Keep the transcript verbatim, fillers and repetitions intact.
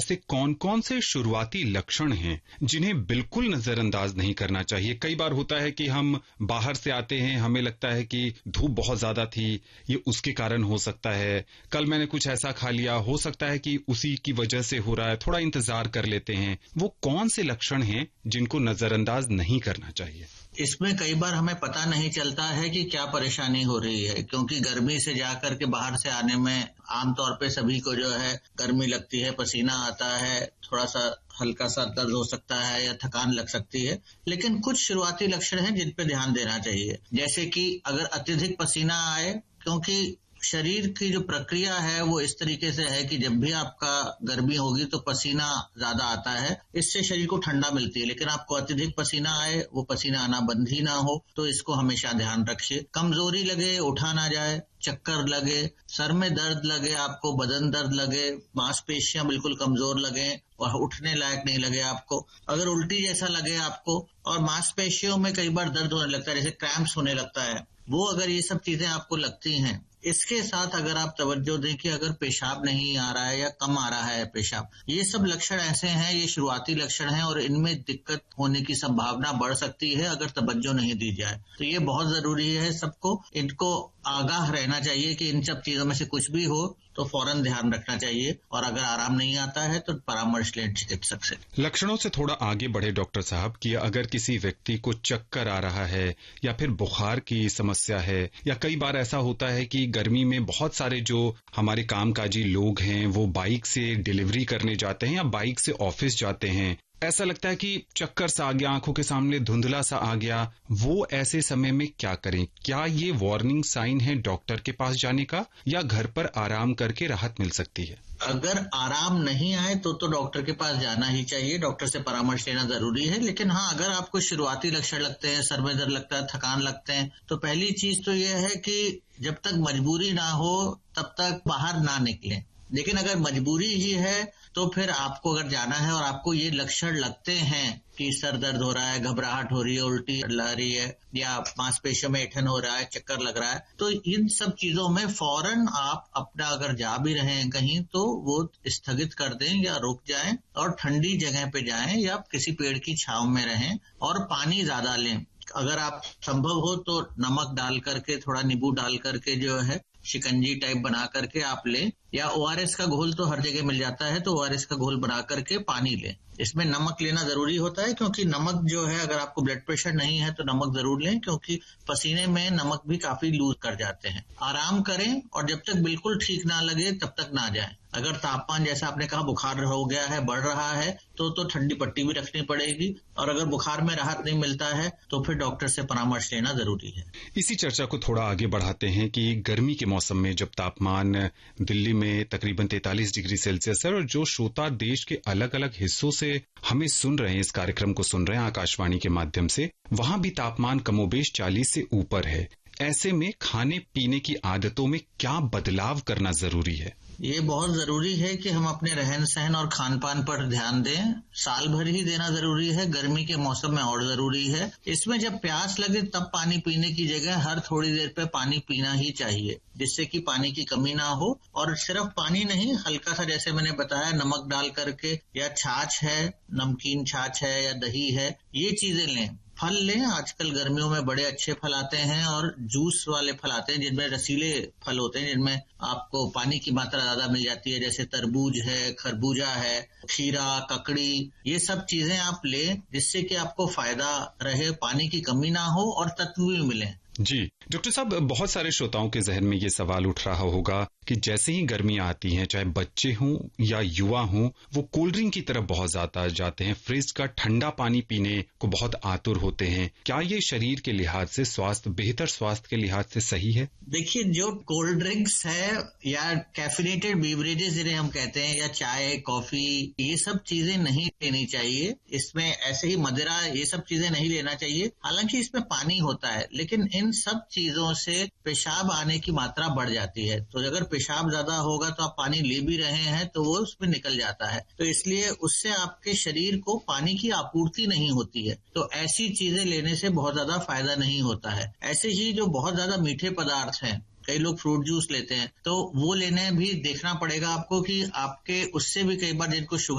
ऐसे कौन कौन से शुरुआती लक्षण हैं जिन्हें बिल्कुल नजरअंदाज नहीं करना चाहिए? कई बार होता है कि हम बाहर से आते हैं, हमें लगता है कि धूप बहुत ज्यादा थी, ये उसके कारण हो सकता है, कल मैंने कुछ ऐसा खा लिया, हो सकता है कि उसी की वजह से हो रहा है, थोड़ा इंतजार कर लेते हैं। वो कौन से लक्षण हैं जिनको नजरअंदाज नहीं करना चाहिए? इसमें कई बार हमें पता नहीं चलता है कि क्या परेशानी हो रही है, क्योंकि गर्मी से जाकर के बाहर से आने में आमतौर पे सभी को जो है गर्मी लगती है, पसीना आता है, थोड़ा सा हल्का सा दर्द हो सकता है या थकान लग सकती है। लेकिन कुछ शुरुआती लक्षण हैं जिन पे ध्यान देना चाहिए, जैसे कि अगर अत्यधिक पसीना आए, क्योंकि शरीर की जो प्रक्रिया है वो इस तरीके से है कि जब भी आपका गर्मी होगी तो पसीना ज्यादा आता है, इससे शरीर को ठंडा मिलती है। लेकिन आपको अत्यधिक पसीना आए, वो पसीना आना बंद ही ना हो, तो इसको हमेशा ध्यान रखिए। कमजोरी लगे, उठा ना जाए, चक्कर लगे, सर में दर्द लगे, आपको बदन दर्द लगे, मांसपेशियां बिल्कुल कमजोर लगे और उठने लायक नहीं लगे आपको, अगर उल्टी जैसा लगे आपको और मांसपेशियों में कई बार दर्द होने लगता है, जैसे क्रैम्प्स होने लगता है, वो अगर ये सब चीजें आपको लगती हैं, इसके साथ अगर आप तवज्जो दें कि अगर पेशाब नहीं आ रहा है या कम आ रहा है पेशाब, ये सब लक्षण ऐसे हैं, ये शुरुआती लक्षण हैं और इनमें दिक्कत होने की संभावना बढ़ सकती है अगर तवज्जो नहीं दी जाए। तो ये बहुत जरूरी है, सबको इनको आगाह रहना चाहिए कि इन सब चीजों में से कुछ भी हो तो फौरन ध्यान रखना चाहिए और अगर आराम नहीं आता है तो परामर्श लें चिकित्सक से। लक्षणों से थोड़ा आगे बढ़े डॉक्टर साहब कि अगर किसी व्यक्ति को चक्कर आ रहा है या फिर बुखार की समस्या है, या कई बार ऐसा होता है कि गर्मी में बहुत सारे जो हमारे कामकाजी लोग हैं वो बाइक से डिलीवरी करने जाते हैं या बाइक से ऑफिस जाते हैं, ऐसा लगता है कि चक्कर सा आ गया, आंखों के सामने धुंधला सा आ गया, वो ऐसे समय में क्या करें? क्या ये वार्निंग साइन है डॉक्टर के पास जाने का या घर पर आराम करके राहत मिल सकती है? अगर आराम नहीं आए तो तो डॉक्टर के पास जाना ही चाहिए, डॉक्टर से परामर्श लेना जरूरी है। लेकिन हाँ, अगर आपको शुरुआती लक्षण लगते हैं, सर में दर्द लगता है, थकान लगते हैं, तो पहली चीज तो यह है कि जब तक मजबूरी ना हो तब तक बाहर ना निकलें। लेकिन अगर मजबूरी ही है तो फिर आपको अगर जाना है और आपको ये लक्षण लगते हैं कि सर दर्द हो रहा है, घबराहट हो रही है, उल्टी लग रही है या मांसपेशियों में ऐंठन हो रहा है, चक्कर लग रहा है, तो इन सब चीजों में फौरन आप अपना अगर जा भी रहे हैं कहीं तो वो स्थगित कर दें या रुक जाएं और ठंडी जगह पे जाएं या किसी पेड़ की छांव में रहें और पानी ज्यादा लें। अगर आप संभव हो तो नमक डाल करके, थोड़ा नींबू डाल करके जो है शिकंजी टाइप बना करके आप लें, या ओआरएस का घोल तो हर जगह मिल जाता है, तो ओआरएस का घोल बना करके पानी लें। इसमें नमक लेना जरूरी होता है क्योंकि नमक जो है, अगर आपको ब्लड प्रेशर नहीं है तो नमक जरूर लें, क्योंकि पसीने में नमक भी काफी लूज कर जाते हैं। आराम करें और जब तक बिल्कुल ठीक ना लगे तब तक ना जाएं। अगर तापमान जैसा आपने कहा बुखार हो गया है, बढ़ रहा है, तो तो ठंडी पट्टी भी रखनी पड़ेगी और अगर बुखार में राहत नहीं मिलता है तो फिर डॉक्टर से परामर्श लेना जरूरी है। इसी चर्चा को थोड़ा आगे बढ़ाते हैं कि गर्मी के मौसम में जब तापमान दिल्ली में तकरीबन तैंतालीस डिग्री सेल्सियस है और जो श्रोता देश के अलग अलग हिस्सों से हमें सुन रहे हैं, इस कार्यक्रम को सुन रहे हैं आकाशवाणी के माध्यम से, वहां भी तापमान कमोबेश चालीस से ऊपर है, ऐसे में खाने पीने की आदतों में क्या बदलाव करना जरूरी है? ये बहुत जरूरी है कि हम अपने रहन सहन और खान पान पर ध्यान दें। साल भर ही देना जरूरी है, गर्मी के मौसम में और जरूरी है। इसमें जब प्यास लगे तब पानी पीने की जगह हर थोड़ी देर पे पानी पीना ही चाहिए, जिससे कि पानी की कमी ना हो। और सिर्फ पानी नहीं, हल्का सा जैसे मैंने बताया नमक डाल करके, या छाछ है, नमकीन छाछ है या दही है, ये चीजें लें। फल लें, आजकल गर्मियों में बड़े अच्छे फल आते हैं और जूस वाले फल आते हैं जिनमें रसीले फल होते हैं, जिनमें आपको पानी की मात्रा ज्यादा मिल जाती है, जैसे तरबूज है, खरबूजा है, खीरा, ककड़ी, ये सब चीजें आप लें जिससे कि आपको फायदा रहे, पानी की कमी ना हो और तत्व भी मिलें। जी डॉक्टर साहब, बहुत सारे श्रोताओं के जहन में ये सवाल उठ रहा होगा कि जैसे ही गर्मियां आती हैं, चाहे बच्चे हों या युवा हों, वो कोल्ड ड्रिंक की तरफ बहुत ज्यादा जाते हैं, फ्रिज का ठंडा पानी पीने को बहुत आतुर होते हैं। क्या ये शरीर के लिहाज से, स्वास्थ्य बेहतर स्वास्थ्य के लिहाज से सही है? देखिए, जो कोल्ड ड्रिंक्स है या कैफिनेटेड बीवरेजेस जिन्हें हम कहते हैं, या चाय, कॉफी, ये सब चीजें नहीं लेनी चाहिए। इसमें ऐसे ही मदिरा, ये सब चीजें नहीं लेना चाहिए। हालांकि इसमें पानी होता है, लेकिन इन सब चीजों से पेशाब आने की मात्रा बढ़ जाती है। तो अगर पेशाब ज्यादा होगा तो आप पानी ले भी रहे हैं तो वो उसमें निकल जाता है, तो इसलिए उससे आपके शरीर को पानी की आपूर्ति नहीं होती है। तो ऐसी चीजें लेने से बहुत ज्यादा फायदा नहीं होता है। ऐसे ही जो बहुत ज्यादा मीठे पदार्थ हैं, कई लोग फ्रूट जूस लेते हैं, तो वो लेने भी देखना पड़ेगा आपको कि आपके उससे भी कई बार जिनको